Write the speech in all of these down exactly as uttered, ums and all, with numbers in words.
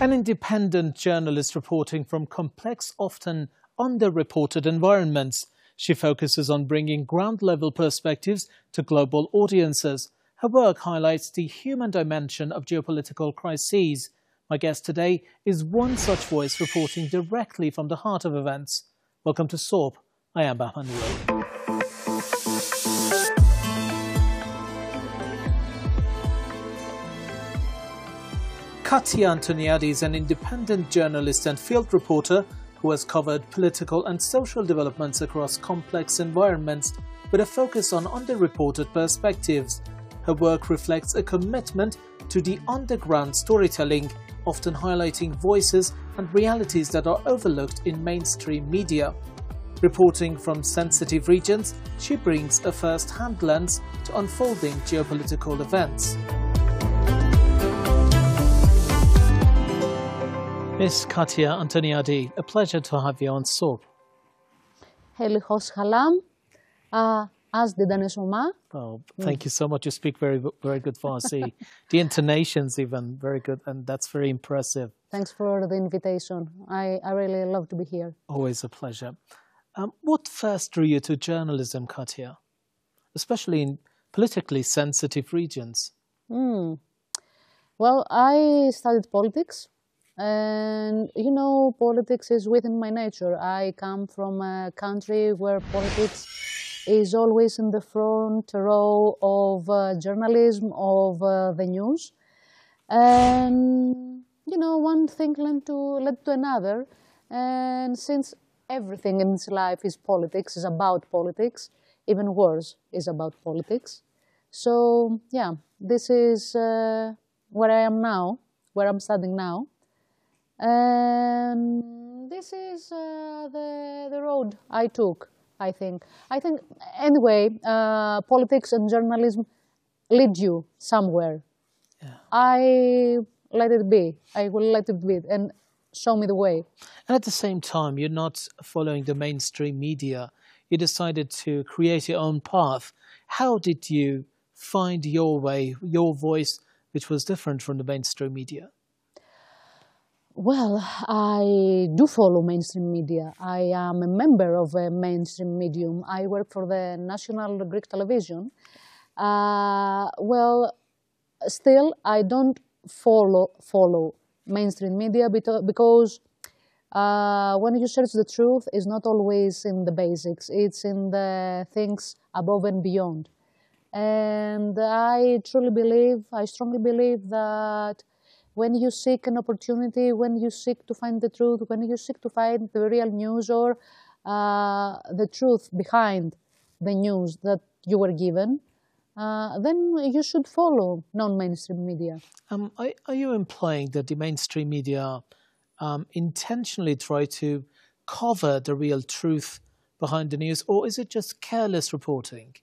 An independent journalist reporting from complex, often underreported environments. She focuses on bringing ground-level perspectives to global audiences. Her work highlights the human dimension of geopolitical crises. My guest today is one such voice reporting directly from the heart of events. Welcome to S O B. I am Bahman Will. Katia Antoniadi is an independent journalist and field reporter who has covered political and social developments across complex environments with a focus on underreported perspectives. Her work reflects a commitment to the underground storytelling, often highlighting voices and realities that are overlooked in mainstream media. Reporting from sensitive regions, she brings a first-hand lens to unfolding geopolitical events. Miss Katia Antoniadi, a pleasure to have you on S O B. Heli hoş halam, az dedanesoma. Oh, thank you so much. You speak very, very good Farsi. The intonation's even very good, and that's very impressive. Thanks for the invitation. I, I really love to be here. Always a pleasure. Um, what first drew you to journalism, Katia, especially in politically sensitive regions? Mm. Well, I studied politics. And, you know, politics is within my nature. I come from a country where politics is always in the front row of uh, journalism, of uh, the news. And, you know, one thing led to, led to another. And since everything in this life is politics, is about politics, even wars is about politics. So, yeah, this is uh, where I am now, where I'm studying now. And this is uh, the, the road I took, I think. I think, anyway, uh, politics and journalism lead you somewhere. Yeah. I let it be. I will let it be and show me the way. And at the same time, you're not following the mainstream media. You decided to create your own path. How did you find your way, your voice, which was different from the mainstream media? Well, I do follow mainstream media. I am a member of a mainstream medium. I work for the National Greek Television. Uh, well, still, I don't follow follow mainstream media because uh, when you search the truth, it's not always in the basics. It's in the things above and beyond. And I truly believe, I strongly believe that when you seek an opportunity, when you seek to find the truth, when you seek to find the real news or uh, the truth behind the news that you were given, uh, then you should follow non-mainstream media. Um, are, are you implying that the mainstream media um, intentionally try to cover the real truth behind the news, or is it just careless reporting?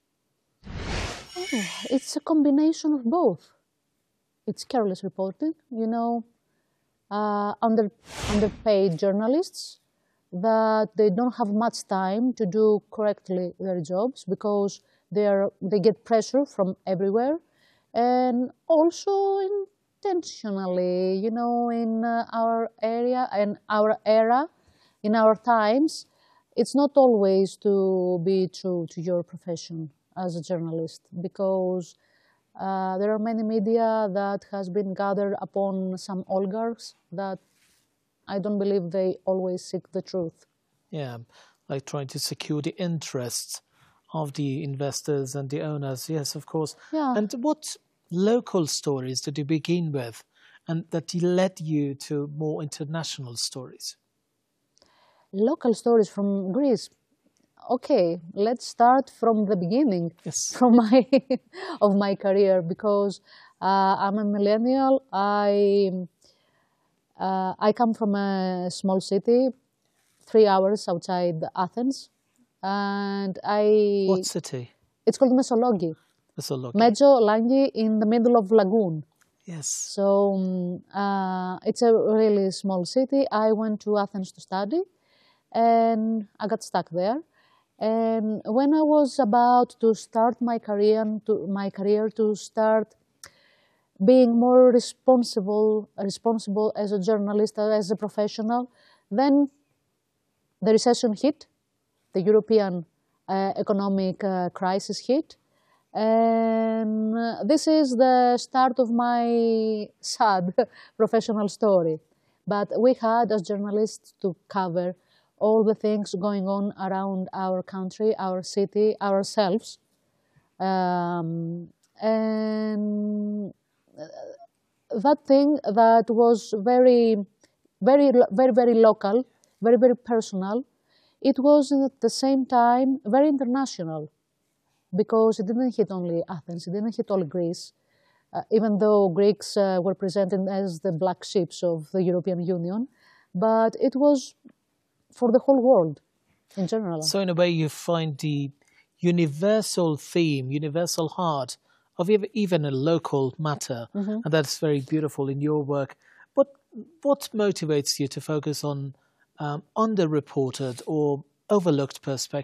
Oh, it's a combination of both. It's careless reporting, you know, uh, under, underpaid journalists that they don't have much time to do correctly their jobs because they, are, they get pressure from everywhere. And also intentionally, you know, in uh, our area and our era, in our times, it's not always to be true to your profession as a journalist because Uh, there are many media that has been gathered upon some oligarchs that I don't believe they always seek the truth. Yeah, like trying to secure the interests of the investors and the owners. Yes, of course. Yeah. And what local stories did you begin with and that led you to more international stories? Local stories from Greece. Okay, let's start from the beginning, yes. from my of my career, because uh, I'm a millennial. I uh, I come from a small city, three hours outside Athens, and I. What city? It's called Mesologi. Mesologi. Mesologi in the middle of lagoon. Yes. So um, uh, it's a really small city. I went to Athens to study, and I got stuck there. And when I was about to start my career, to, my career to start being more responsible, responsible as a journalist, as a professional. Then the recession hit, the European uh, economic uh, crisis hit, and this is the start of my sad professional story. But we had, as journalists, to cover all the things going on around our country, our city, ourselves. Um, and that thing that was very, very, very, very local, very, very personal, it was at the same time very international, because it didn't hit only Athens, it didn't hit only Greece, uh, even though Greeks uh, were presented as the black sheep of the European Union, but it was for the whole world in general. So in a way you find the universal theme, universal heart of even a local matter, mm-hmm. and that's very beautiful in your work. But what motivates you to focus on um, underreported or overlooked perspectives?